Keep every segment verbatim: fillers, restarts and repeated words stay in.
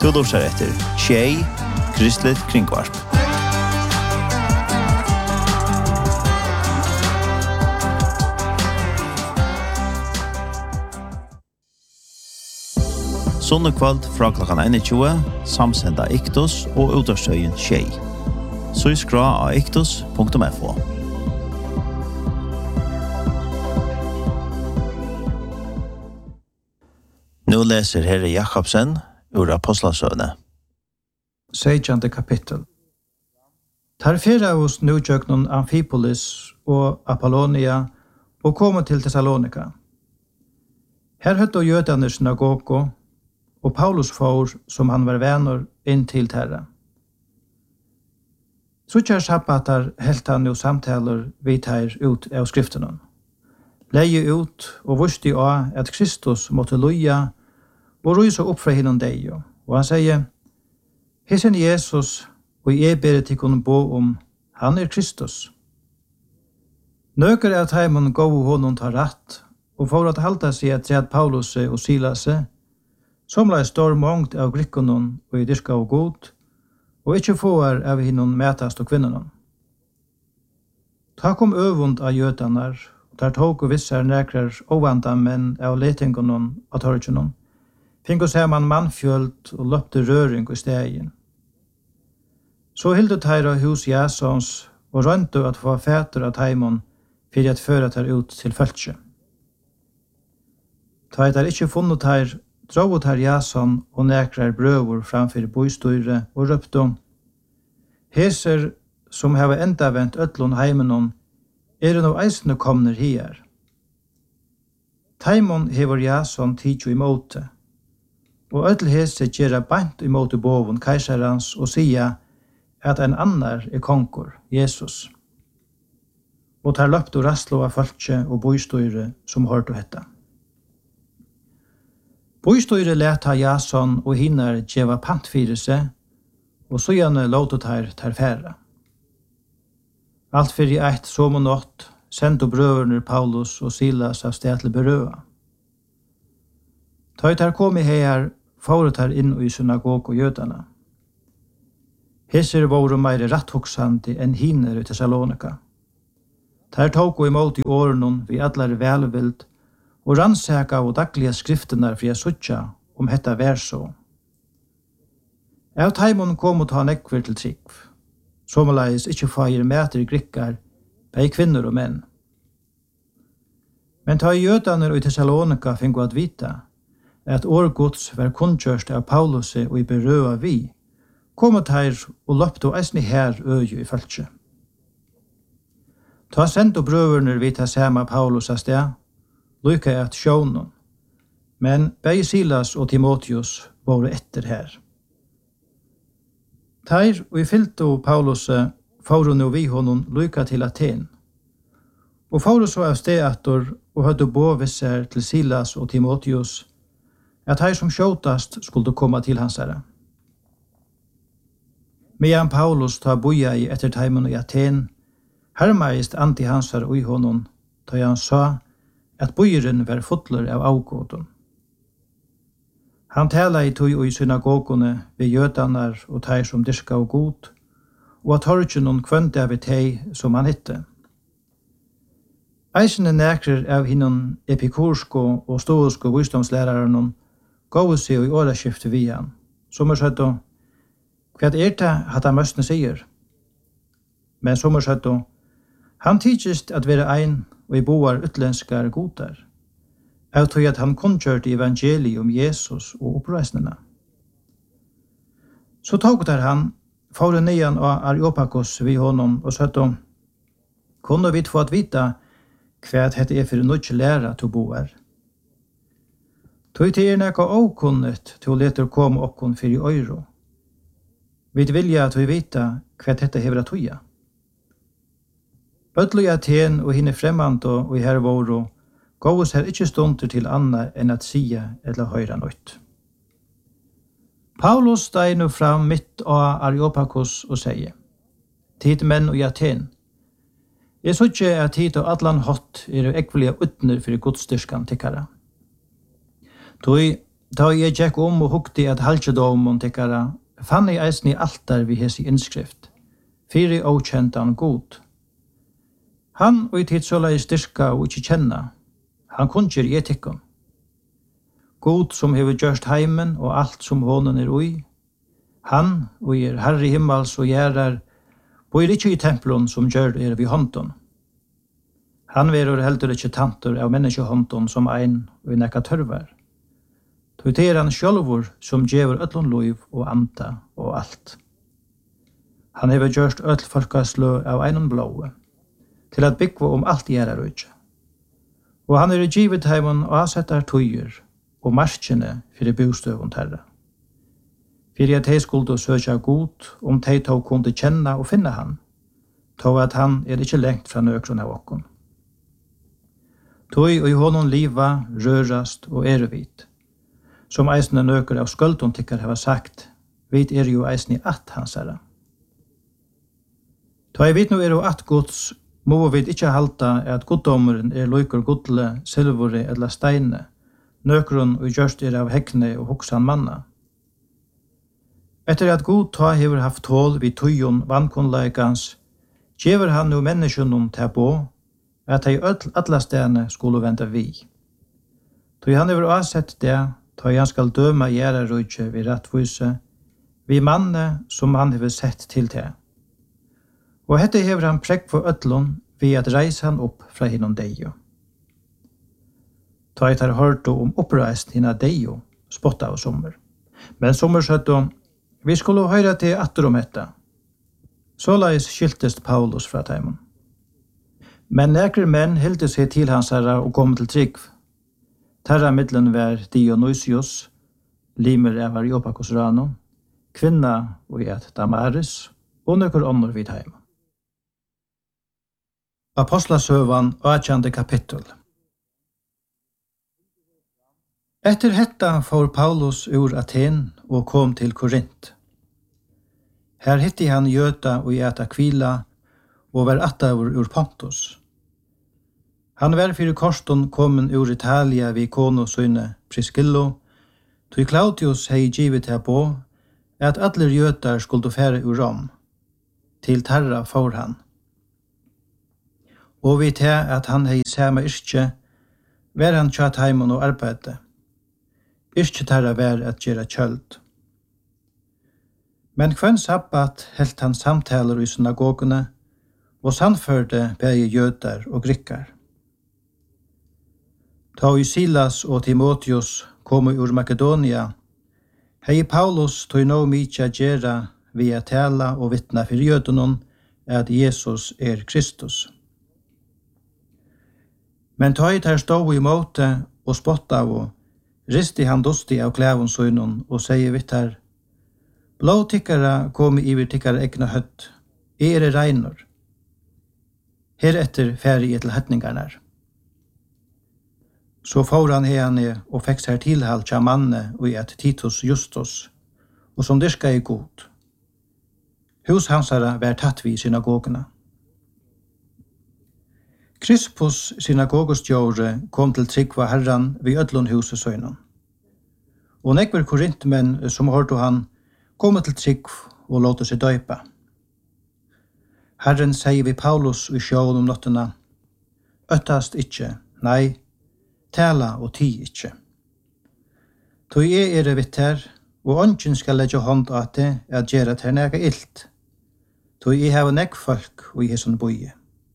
Du lurer etter Tjei, Kristelig Kringvarp. Sånne kveld fra klokken tjueen, samsenda Iktos og utastøyen Tjei. Så skra av iktos punktum f o. Nå leser Herre Jakobsen ur Apostlasøvne. Sejande kapittel. Tar fyra av oss nu tjøknon Amphipolis og Apollonia og kom til Thessalonika. Her høtte jødene synagogo, og Paulus får, som han var vänner, inn til terra. Trutjar sabbatar helt han jo samtaler vid her ut av skriftene. Leie ut og vusti av at Kristus måtte loja og rysa opp fra hinnom deg. Og han sier, Hesen Jesus, og jeg ber til kunne bo om, han er Kristus. Nøker av teimen gav honom ta ratt, og for at halda seg at tred Paulus og Silas, somla står mångt av grikkonon og i dyrka og god, og ikkje får av hinnom metast og kvinnonon. Ta kom øvund av jødanar, og der tog og vissar nekrar ovanda menn av letingonon og torgjonon, fink og ser man mannfjöld og løpte røring i stegin. Så hildu teir av hus Jasons og røntu at få fætur av teimon fyrir at føra teir ut til fölkje. Ta eit er ikkje funnet teir, dro teir Jason og nekrar brøver framfyr boistøyre og røpte, Heser som hava enda vent ötlun heimenon, er no eisne komner hier. Teimon hever Jason tidjo i måte, og ötl hese gjerra bant i måte bovun keisarans og sia at en annar er konkor, Jesus. Og tar løpt og rastlo av fölkje og boistøyre som hørte hetta. Boistøyre leta Jason og hinnar djeva pant fyrir seg, og så gjerne låtet her tar færre. Alt fyrir eit som og nått, sendte brøverne Paulus og Silas av sted til berøa. Ta ut her kom i her, fåret her inn i synagog og jødana. Hesser våre meire ratthoksandi enn hinner i Thessalonika. Der tog og imot i årenon vi allar velvild, og rannsaka og dagliga skriftenar fri a suttja om hetta verso. Av taimon kom og ta nekver til trikv, somaleis ikkje feir meter grikkar, bei kvinner og menn. Men ta i jødaner og i Thessalonika fingo at vita, at årgods var kundkjørst av Paulus og i berøa vi, kom og teir og løpte og eisni her øye i fölkje. Ta sendt og brøverner vi ta sama Paulus av sted, lukka at sjånen, men bei Silas og Timotheus var etter her. Teir og i fylto Paulus får nå vi honom lukka til Aten, og får så av stedator og høyde bo visser til Silas og Timotheus, at teir som sjåtast skulle komma til hans herre. Medan Paulus ta boja i etter teimen i Aten, hermeist anti hans herre og i honom, ta han sa at bojeren var fotler av avgåten. Han tala i tog og i synagogene ved jødanar og teir som dyrka og god, og at torgjonon kvønte av tei som han hitte. Eisene nekrer av hinnon epikursko og stoisko visdomslæraren gav seg i åraskiftet vi han, som er søtto, hva er det at han møstene sier? Men som er søtto, han tidsist at være ein og i boar utlenskar godar, av tog at han kundkjørte evangeliet om Jesus og oppreisnena. Så tog der han, fåre nian av Areopagos vi honom og søtto, kunne vi få at vita hva dette er for nødje læra til boar. Tog til er nekka åkunnet til å lete komme okkon for i øyro. Vi vilja at vi vita hva dette hever at toja. Bøtlo i Aten og hinne fremmando og i her våro, gav oss her ikkje stunder til anna enn at sia eller høyra nøyt. Paulus steg nu fram mitt av Areopagos og sier, Tid menn og i Aten, jeg så ikke at tid og atlan hot er jo ekvelige utner for godstyrskan tikkara. Tog Da jeg gikk om og hukte at halvdjedommen tikkara, fann jeg eisen i altar vi hes i innskrift. Fyri okjentan god. Han og i tid så la jeg styrka og ikke kjenna. Han kunnkjer i etikken. God som hever gjørst heimen og alt som hånden er ui. Han og er herre himmels og gjerrar, bor ikke i templon som gjør er vid hånden. Han verur heldur ikke tanter av menneskehånden som ein og i nekka tørvar. Tog det er han sjølvor som gjever öllun loiv og anta og alt. Han hever gjørst öll folkaslø av einon blåe, til at byggva om alt gjerrar utje. Og han er i givet heimon og avsettar tøyer og marskjene fyrir bostøvun terra. Fyrir at hei skuldu søkja god om hei tog kunde kjenna og finna han, tog at han er ikkje lengt fra nøkron av okkon. Tøy og i honom liva, rørast og erevit, som eisne nøker av skuldun tikkar hava sagt, vit er jo eisne at hansara. Tøy vit nu er jo at gods, må vi ikkje halta at goddomeren er loikur godle, silvore eller steine, nøkron og gjørst er av hekne og hoksan manna. Etter at god ta hever haft tål vid tøyon vannkonleikans, gjever han nu menneskjønnen til på, at hei alla stene skulle venda vi. Tøy han hever avsett det, tøy han skal døma gjerra rujtje vid rattvise, vi manne som han hever sett til det. Og hette hever han prekk for ötlun ved at reise han opp fra hinnom deio. Ta et har hørt om oppreist hinna deio, spotta av sommer. Men sommer søtto, vi skulle høyre til atter om etta. Såleis skiltest Paulus fra teimon. Men nekre menn hilde seg til hans herra og kom til trygg. Terra middelen var Dionysius, limer av Areopagos rano, kvinna og et Damaris, og nøkker ånder vid heim. Apostlasøvan, åttjande kapittel. Etter hetta får Paulus ur Aten og kom til Korint. Her hitti han Gjøta og Gjøta Kvila og var attavur ur Pontus. Han var fyrir korston kommen ur Italia vid kono søyne Priscillo, tog Claudius hei givet her på at alle Gjøtar skulle fære ur Rom. Til Terra får han. Og vi til at han hei samme yrkje, var han tjatt heimon og arbeidde. Yrkje Terra var at gjøre kjøld. Men kvann sabbat helt han samtaler i synagogene, og samførte begge jøder og grikkar. Ta i Silas og Timotheus kom ur Makedonia, hei Paulus tog nå mykje gjøre via tala og vittna for jødenon at Jesus er Kristus. Men tog her stå i måte og spotta av og risti han dosti av klævun søgnon og sier vitt her, blå tikkara kom iver tikkara egna høtt, er er reinor. Heretter færi i til høttningarnar. Så får han henne og fikk seg tilhalt tja manne og et Titus Justus, og som dyrka i god. Hus hansara var tatt vi i synagogene. Krispus synagogostjåre kom til tryggva herran vid ödlun husesøgnen. Og nekver korintmenn som hørte han kom til trygg og låte seg døypa. Herren sier vi Paulus i sjåen om nottena, øttast ikkje, nei, tala og ti ikkje. Tog jeg er vitt her, og ånden skal legge hånd at det er gjøre til nega illt. Tog jeg har nekk folk og jeg som boie.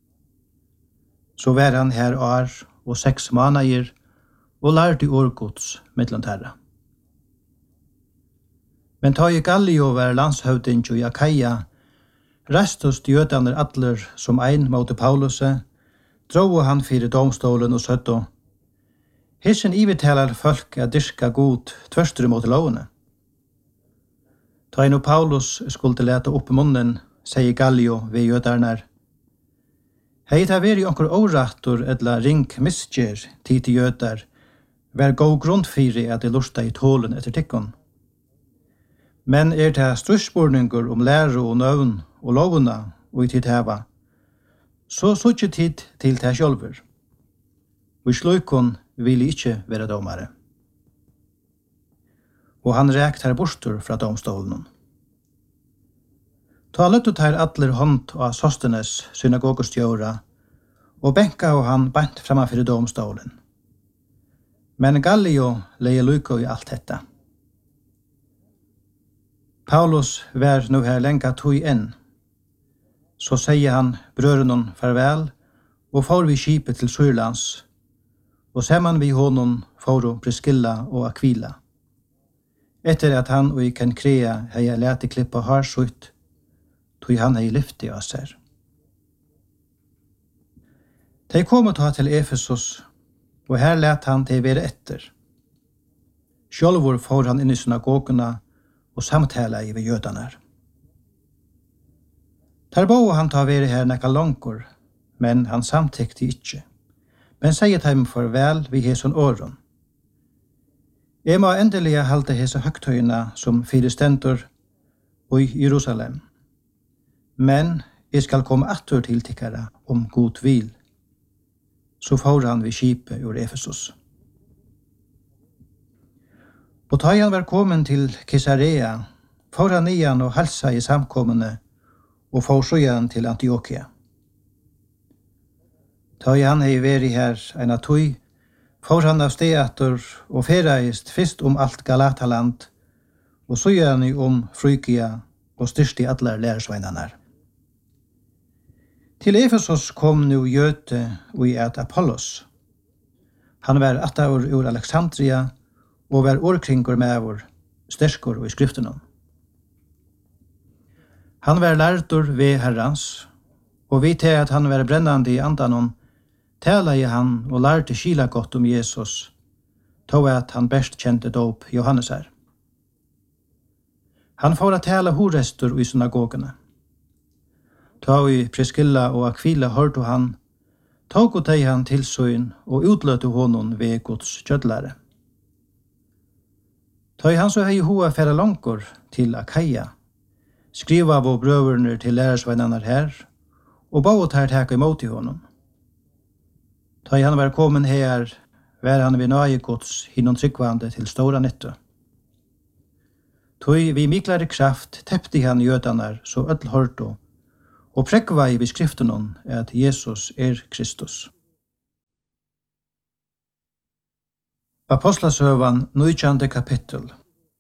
Så var han her år og seks måneder, og lærte årgods mittlant herra. Men ta i Gallio var landshøvding og Jakaia, restos jødaner atler som ein mot Pauluset, dro han fyrir domstolen og søtto. Hissen ivetalar folk at dyrka god tvørstur mot lovene. Ta inn og Paulus skulle lete opp munnen, sier Gallio ved jødarnar. Hei ta veri onkur årattor edla ring misgjer tid til jødar, var god grunn fyrir at de lusta i tålen etter tikkon. Men er det styrspurningur om lære og nøvn og lovuna og i tid heva, så suttje tid til det sjølver. Og i sløykon vil ikkje være domare. og han rekt her bortur fra domstolen. Ta lyttet her atler hånd av Sostenes synagogostjóra, og benka og han bant framafyr domstolen. Men Gallio leie lyko i alt detta. Paulus var nu her lenga tog enn. Så sier han brørenon farvel, og får vi skipet til Syrlands, og saman vi honom får Priscilla og Aquila. Etter at han og i Kenkrea hei lete klippa harsutt, tog han hei lyfti av seg. De kom ta til Efesos, og her let han de være etter. Sjølvor får han inn i synagogene og samtala i ved jødene. Der bo han ta være her nekka langkur, men han samtykte ikkje. Men sier dem farvel vi heson åren. Jeg må endelig halte hese høgtøyene som fire stendur i Jerusalem. Men jeg skal komme atter til tikkere om god vil. Så får han vi skipet ur Efesos. Og da han var kommet til Caesarea, får han igjen og halsa i samkommende, og får så igjen til Antiokia. Da han hei vært her en av tog, får han av steater og ferreist først om alt Galataland, og så igjen om Frygia og styrst i alle lærersveinene. Til Efesos kom nu Jøte og i et Apollos. Han var attaur ur Alexandria, og var årkringur med vår sterskor og i skriftene. Han var lærtur ved Herrans, og vi til at han var brennande i andanon, tala i han og lærte skila godt om Jesus, tog at han best kjente dåp Johannes her. Han får at tala horestur i synagogene. Tog i Priscilla og Aquila hørte han, tog og teg han tilsyn og utløte honom ved Guds kjødlare. Tog han så hei hoa færa langkor til Akaia, skriva av brøverne til lærersveinene her, og ba ut her teka imot i honom. Tog han var kommen her, var han ved nøye gods hinnom tryggvande til stora nytte. Tog vi miklare kraft teppte han jødanar så öll hørto, og prekva i beskriften at Jesus er Kristus. Apostlasøvan, nitjande kapittel.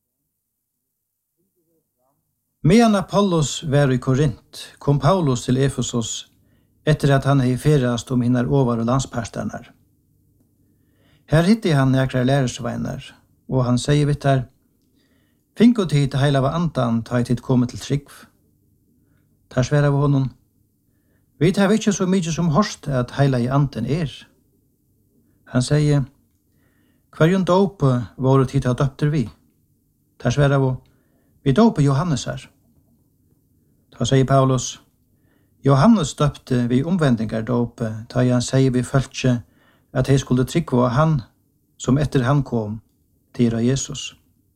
Medan Apollos var i Korint, kom Paulus til Efesos etter at han hei ferast om hinnar over- og landsparstarnar. Her hitti han nekrar lærersveinar, og han sier vittar, «Finko tid heila av andan ta i tid komme til trygg». Tar sværa av honom, «Vi tar ikkje så mykje som horst at heila i anden er». Han sier, «Hverjon dåpe våre tid ha døpter vi?» Tar sværa av, «Vi dåpe Johannes her». Da sier Paulus, Johannes døpte vi omvendingar dåpe, da han sier vi følte at he skulle tryggva av han som etter han kom til av Jesus.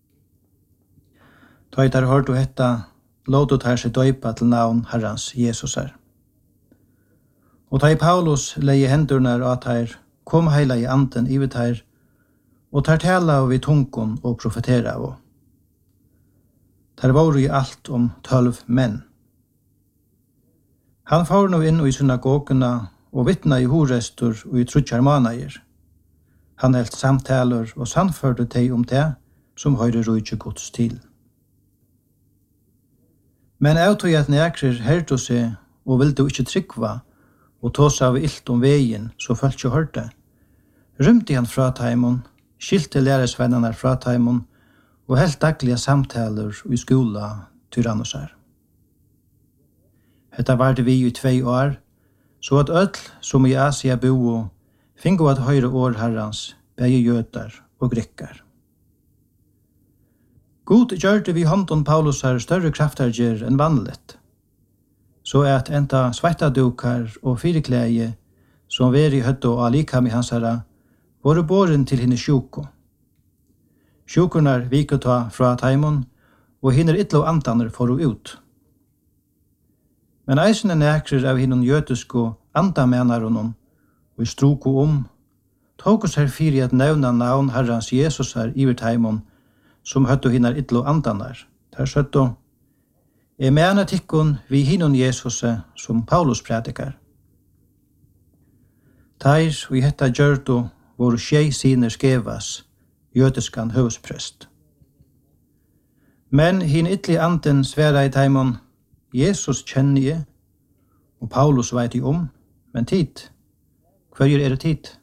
Da jeg der hørte hetta, låt her seg døypa til navn Herrans Jesus her. Og da Paulus leie hendurna at her, kom heila i anden i vidt her, og tar tala av i tungen og profetera av. Der var i alt om tølv menn. Han får nå inn i synagogene og vittna i horestur og i trutjar manager. Han helt samtaler og sannførte teg om det som høyre rujtje gods til. Men jeg tog at nekrer herto seg og vil du ikke tryggva og tås av ilt om veien så følt ikke hørte. Rymte han fra taimon, skilte læresvennerne fra taimon og helt daglige samtaler i skola tyrannosar. Hetta var det vi i tvei år, så at öll som i Asia bo fingo at høyre år herrans, begge jøtar og grekkar. God gjørte vi hånden Paulus her større kraftarger enn vanligt, så at enda svettadukar og fireklæge som var i høtto og alikam i hans herra, var båren til henne sjuko. Sjukornar vikota fra taimon, og hinner ytlo andaner for ut. Men eisene nekrer av hinnon jøtusko andamenaronon, og i stroko om, tog oss her fyri at nevna navn herrans Jesus her iver taimon, som høttu hinnar idlo andanar. Der søttu, «Jeg mener tikkun vi hinnon Jesus som Paulus prædikar. Teir og i hetta gjørdu voru tjei siner skevas, jødiskan høvsprest. Men hin idli anden sværa i taimon, Jesus kjenner jeg, og Paulus veit jeg om, men tid, hverjer er det tid?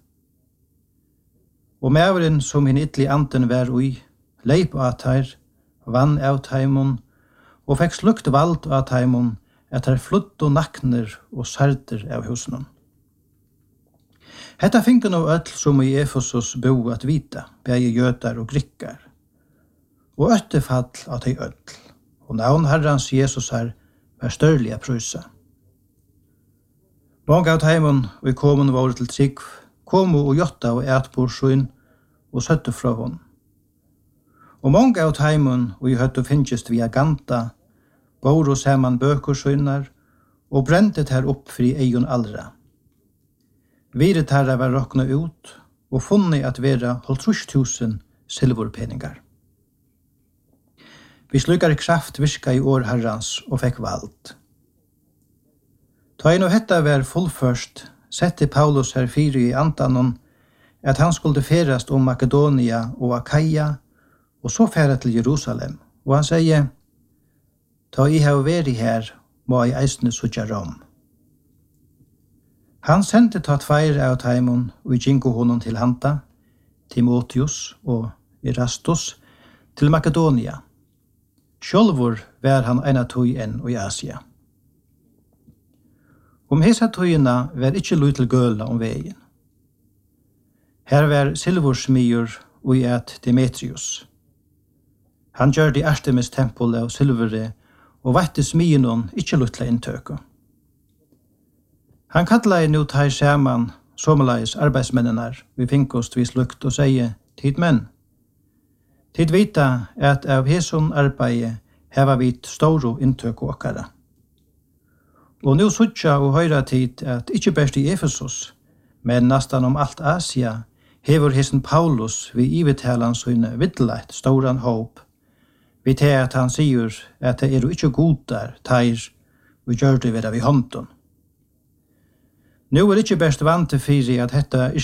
Og mæveren som hin idli anden vær ui, leip av teir, vann av taimon, og fekk slukt vald av taimon, at her flutt og nakner og sarder av husen. Hetta finken av öll som i Efesos bo at vita, begge jøtar og grikkar, og øttefall av tei öll, og navn Herrans Jesus her var størlige prysa. Mange av taimon og i komun var til trygg, komu og jotta og etborsyn og søtte fra hon. Og mange av taimon og i høttu finnst via ganta, bor og saman bøkursynar, og brentet her opp fri eion allra. Viret herra var rokna ut, og funnet at vera halvtrus tusen silvorpeningar. Vi slukar kraft virka i år herrans og fekk vald. Ta inn og hetta var fullførst, sette Paulus her fyri i antanon, at han skulle ferast om Makedonia og Akaia, og så færa til Jerusalem. Og han sier, «Ta i har væri her, må i eisne sutja rom». Han sendte ta tveir av taimon og gjengo honom til hanta, Timotheus og Erastus, til Makedonia. Sjolvor var han eina tøy enn i Asia. Om hesa tøyina var ikkje lui til gøla om vegin. Her var silvorsmyur og i et Demetrius. Han gjør det Artemis tempel av silvere og vette smyunon ikkje luttla inntøku. Han kallar nu tar saman somaleis arbeidsmennenar vi finkost vis lukt og sier, «Tid menn, tid vita at av heson arbeid heva vit storo inntøku okkara. Og nu suttja og høyra tid at ikkje best i Efesos, men nastan om alt Asia, hever hesen Paulus vi ivetalan søyne vitteleit storan håp, vi til at han sier at det er jo ikkje godar, teir, vi gjør det vera vi hånden. Nu er ikkje best vant til fyri at hetta